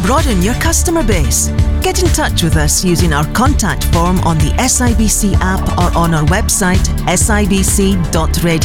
broaden your customer base? Get in touch with us using our contact form on the SIBC app or on our website sibc.radio.